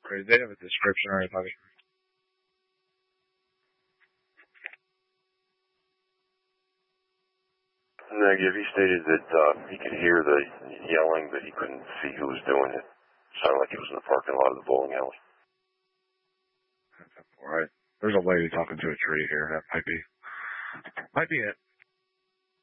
Or did they have a description or anything? Negative. He stated that he could hear the yelling, but he couldn't see who was doing it. Sounded like it was in the parking lot of the bowling alley. All right. There's a lady talking to a tree here. That might be it.